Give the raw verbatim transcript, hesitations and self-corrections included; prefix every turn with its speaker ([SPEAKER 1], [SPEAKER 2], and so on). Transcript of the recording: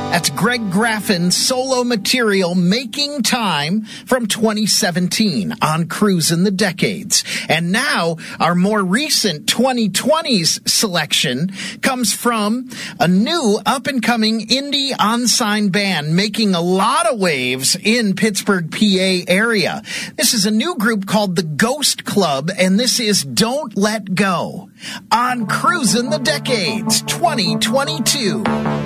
[SPEAKER 1] That's Greg Graffin's solo material, Making Time, from twenty seventeen on Cruisin' the Decades. And now our more recent twenty twenties selection comes from a new up-and-coming indie unsigned band making a lot of waves in Pittsburgh, P A area. This is a new group called the Ghost Club, and this is Don't Let Go on Cruisin' the Decades twenty twenty-two.